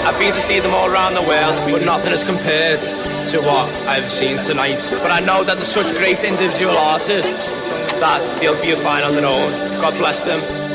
I've been to see them all around the world, but nothing is compared to what I've seen tonight. But I know that there's such great individual artists that they'll be fine on their own. God bless them.